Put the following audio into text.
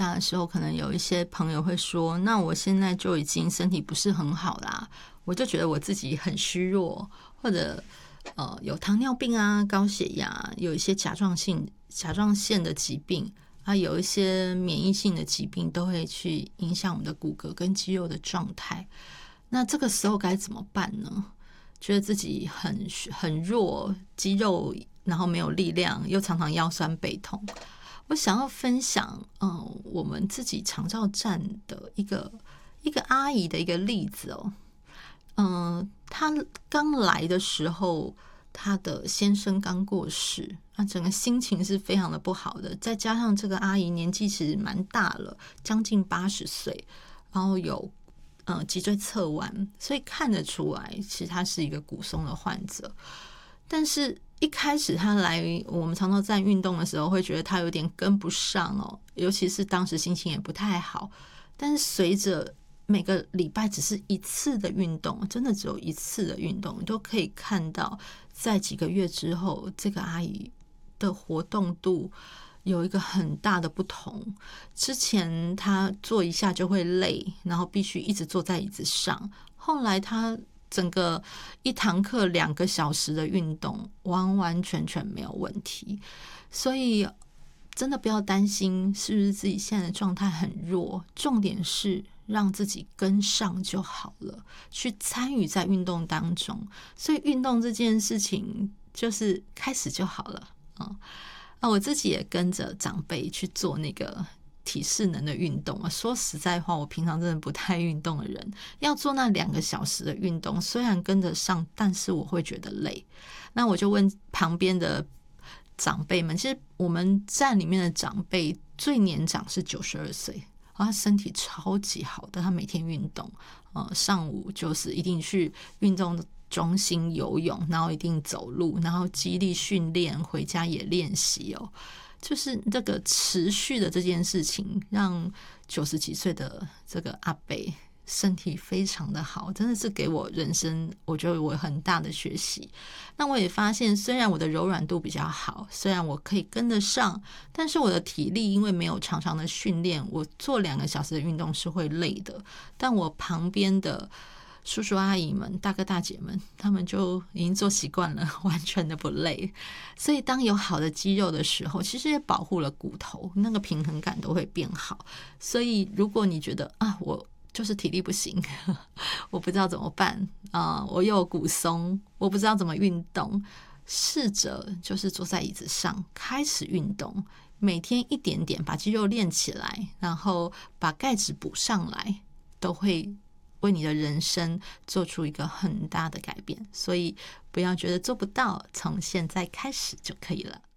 大的时候，可能有一些朋友会说，那我现在就已经身体不是很好啦，我就觉得我自己很虚弱，或者有糖尿病啊、高血压，有一些甲状腺的疾病啊，有一些免疫性的疾病都会去影响我们的骨骼跟肌肉的状态。那这个时候该怎么办呢？觉得自己很弱，肌肉然后没有力量，又常常腰酸背痛。我想要分享我们自己长照站的一个阿姨的一个例子哦。她刚来的时候，她的先生刚过世，那整个心情是非常的不好的，再加上这个阿姨年纪其实蛮大了，将近80岁，然后有脊椎侧弯，所以看得出来其实她是一个骨松的患者。但是一开始他来我们长照站运动的时候，会觉得他有点跟不上哦，尤其是当时心情也不太好。但是随着每个礼拜只是一次的运动，真的只有一次的运动，你都可以看到在几个月之后，这个阿姨的活动度有一个很大的不同。之前她坐一下就会累，然后必须一直坐在椅子上，后来她整个一堂课2个小时的运动完完全全没有问题。所以真的不要担心是不是自己现在的状态很弱，重点是让自己跟上就好了，去参与在运动当中。所以运动这件事情就是开始就好了我自己也跟着长辈去做那个体适能的运动说实在话，我平常真的不太运动的人，要做那2个小时的运动，虽然跟得上，但是我会觉得累。那我就问旁边的长辈们，其实我们站里面的长辈最年长是92岁，他身体超级好的，他每天运动上午就是一定去运动中心游泳，然后一定走路，然后肌力训练，回家也练习就是这个持续的这件事情，让90几岁的这个阿伯身体非常的好，真的是给我人生我觉得我很大的学习。那我也发现，虽然我的柔软度比较好，虽然我可以跟得上，但是我的体力因为没有常常的训练，我做2个小时的运动是会累的。但我旁边的叔叔阿姨们、大哥大姐们，他们就已经做习惯了，完全的不累。所以当有好的肌肉的时候，其实也保护了骨头，那个平衡感都会变好。所以如果你觉得我就是体力不行，我不知道怎么办我又有骨松，我不知道怎么运动，试着就是坐在椅子上开始运动，每天一点点把肌肉练起来，然后把钙质补上来，都会为你的人生做出一个很大的改变。所以不要觉得做不到，从现在开始就可以了。